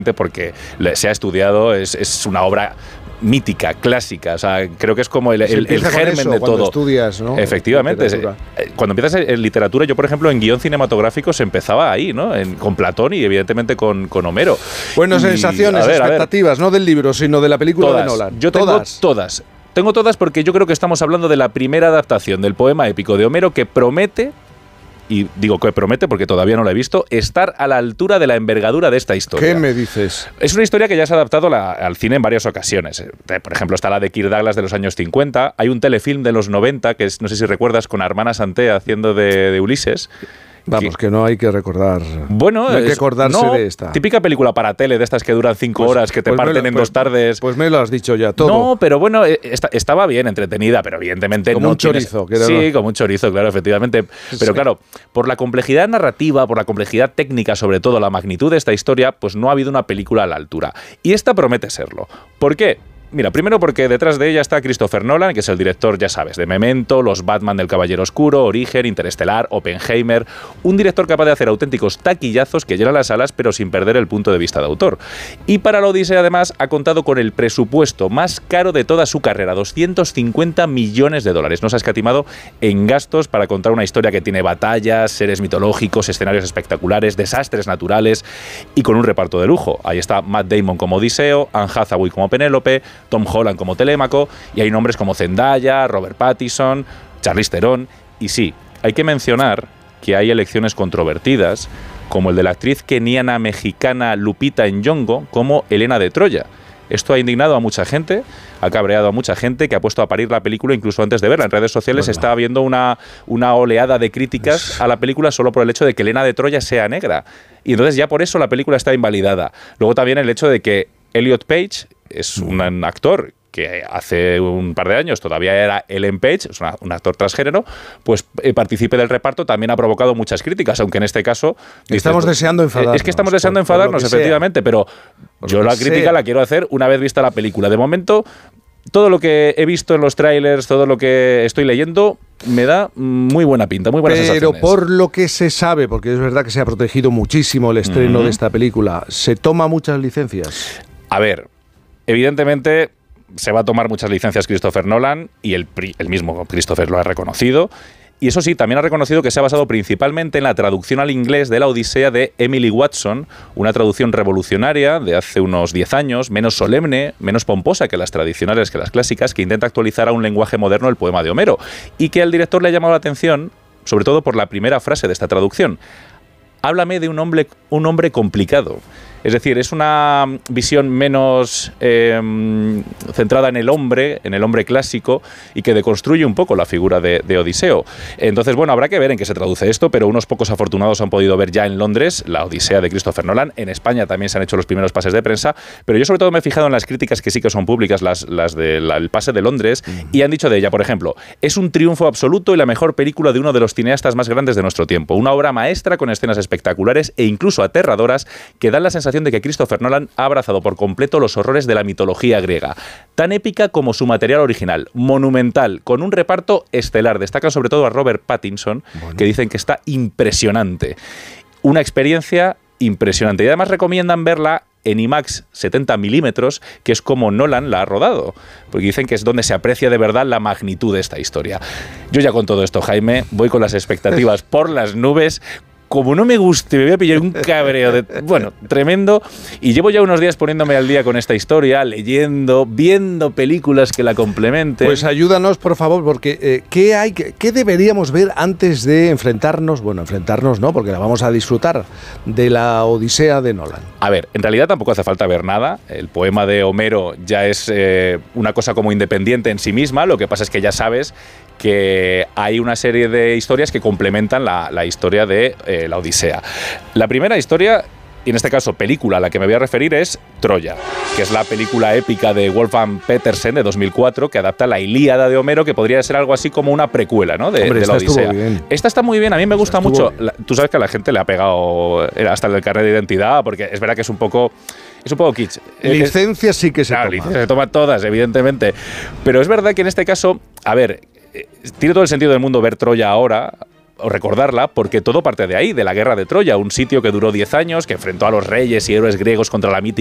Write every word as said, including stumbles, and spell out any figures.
porque se ha estudiado, es, es una obra mítica, clásica, o sea, creo que es como el, el, el germen eso, de cuando todo. Estudias, ¿no? Efectivamente, cuando empiezas en literatura, yo por ejemplo en guión cinematográfico se empezaba ahí, ¿no? En, con Platón y evidentemente con, con Homero. Bueno, y, sensaciones, ver, expectativas, no del libro, sino de la película todas. de Nolan. Yo tengo todas. todas. Tengo todas porque yo creo que estamos hablando de la primera adaptación del poema épico de Homero que promete, y digo que promete porque todavía no la he visto, estar a la altura de la envergadura de esta historia. ¿Qué me dices? Es una historia que ya se ha adaptado la, al cine en varias ocasiones. Por ejemplo, está la de Kirk Douglas de los años cincuenta. Hay un telefilm de los noventa, que es, no sé si recuerdas, con Armana Santé haciendo de, de Ulises. Vamos, que, que no hay que recordar. Bueno, no hay que acordarse no, de esta. Típica película para tele, de estas que duran cinco pues, horas, que te pues parten lo, en pues, dos tardes. Pues me lo has dicho ya todo. No, pero bueno, esta, estaba bien entretenida, pero evidentemente como no un chorizo. Tienes, que sí, no. como un chorizo, claro, efectivamente. Pero sí. Claro, por la complejidad narrativa, por la complejidad técnica, sobre todo la magnitud de esta historia, pues no ha habido una película a la altura. Y esta promete serlo. ¿Por qué? Mira, primero porque detrás de ella está Christopher Nolan, que es el director, ya sabes, de Memento, Los Batman del Caballero Oscuro, Origen, Interestelar, Oppenheimer. Un director capaz de hacer auténticos taquillazos que llenan las salas, pero sin perder el punto de vista de autor. Y para la Odisea, además, ha contado con el presupuesto más caro de toda su carrera, doscientos cincuenta millones de dólares. No se ha escatimado en gastos para contar una historia que tiene batallas, seres mitológicos, escenarios espectaculares, desastres naturales y con un reparto de lujo. Ahí está Matt Damon como Odiseo, Anne Hathaway como Penélope, Tom Holland como Telémaco, y hay nombres como Zendaya, Robert Pattinson, Charlize Theron. Y sí, hay que mencionar que hay elecciones controvertidas, como el de la actriz keniana mexicana Lupita Nyong'o como Helena de Troya. Esto ha indignado a mucha gente, ha cabreado a mucha gente que ha puesto a parir la película incluso antes de verla. En redes sociales bueno. está habiendo una, una oleada de críticas a la película solo por el hecho de que Helena de Troya sea negra. Y entonces ya por eso la película está invalidada. Luego también el hecho de que Elliot Page es un actor que hace un par de años todavía era Ellen Page, es una, un actor transgénero, pues eh, participe del reparto también ha provocado muchas críticas, aunque en este caso... Estamos dices, deseando enfadarnos. Es que estamos deseando por, enfadarnos, por efectivamente, sea. pero por yo la crítica sea. la quiero hacer una vez vista la película. De momento, todo lo que he visto en los trailers, todo lo que estoy leyendo, me da muy buena pinta, muy buenas Pero sensaciones. Por lo que se sabe, porque es verdad que se ha protegido muchísimo el estreno uh-huh. de esta película, ¿se toma muchas licencias? A ver, evidentemente se va a tomar muchas licencias Christopher Nolan y el, el mismo Christopher lo ha reconocido. Y eso sí, también ha reconocido que se ha basado principalmente en la traducción al inglés de la Odisea de Emily Watson, una traducción revolucionaria de hace unos diez años, menos solemne, menos pomposa que las tradicionales, que las clásicas, que intenta actualizar a un lenguaje moderno el poema de Homero. Y que al director le ha llamado la atención, sobre todo por la primera frase de esta traducción. Háblame de un hombre, un hombre complicado. Es decir, es una visión menos eh, centrada en el hombre, en el hombre clásico, y que deconstruye un poco la figura de, de Odiseo. Entonces, bueno, habrá que ver en qué se traduce esto, pero unos pocos afortunados han podido ver ya en Londres la Odisea de Christopher Nolan. En España también se han hecho los primeros pases de prensa, pero yo sobre todo me he fijado en las críticas que sí que son públicas, las, las del de pase de Londres, mm. y han dicho de ella, por ejemplo, es un triunfo absoluto y la mejor película de uno de los cineastas más grandes de nuestro tiempo. Una obra maestra con escenas espectaculares e incluso aterradoras que dan la sensación de que Christopher Nolan ha abrazado por completo los horrores de la mitología griega. Tan épica como su material original, monumental, con un reparto estelar. Destacan sobre todo a Robert Pattinson, bueno. que dicen que está impresionante. Una experiencia impresionante. Y además recomiendan verla en IMAX setenta milímetros, que es como Nolan la ha rodado, porque dicen que es donde se aprecia de verdad la magnitud de esta historia. Yo ya con todo esto, Jaime, voy con las expectativas por las nubes. Como no me guste, me voy a pillar un cabreo, de, bueno, tremendo. Y llevo ya unos días poniéndome al día con esta historia, leyendo, viendo películas que la complementen. Pues ayúdanos, por favor, porque eh, ¿qué hay, qué, qué deberíamos ver antes de enfrentarnos? Bueno, enfrentarnos no, porque la vamos a disfrutar, de la Odisea de Nolan. A ver, en realidad tampoco hace falta ver nada. El poema de Homero ya es eh, una cosa como independiente en sí misma. Lo que pasa es que ya sabes que hay una serie de historias que complementan la, la historia de eh, la Odisea. La primera historia, y en este caso película a la que me voy a referir, es Troya, que es la película épica de Wolfgang Petersen de dos mil cuatro, que adapta la Ilíada de Homero, que podría ser algo así como una precuela, ¿no? de, Hombre, de la Odisea. Esta está muy bien, a mí me gusta mucho. La, tú sabes que a la gente le ha pegado hasta el carnet de identidad, porque es verdad que es un poco... Es un poco kitsch. Licencias sí que se claro, toma. Licencias se toman todas, evidentemente. Pero es verdad que en este caso, a ver, tiene todo el sentido del mundo ver Troya ahora, recordarla porque todo parte de ahí, de la guerra de Troya, un sitio que duró diez años, que enfrentó a los reyes y héroes griegos contra la mítica